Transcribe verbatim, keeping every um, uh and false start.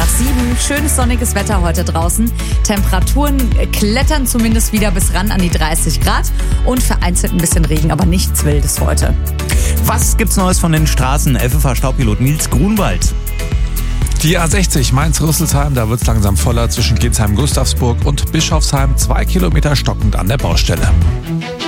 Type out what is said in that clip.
nach sieben. Schönes sonniges Wetter heute draußen. Temperaturen klettern zumindest wieder bis ran an die dreißig Grad und vereinzelt ein bisschen Regen, aber nichts Wildes heute. Was gibt's Neues von den Straßen? F F H-Staupilot Nils Grunwald. Die A sechzig Mainz-Rüsselsheim, da wird's langsam voller zwischen Gensheim-Gustavsburg und Bischofsheim. Zwei Kilometer stockend an der Baustelle.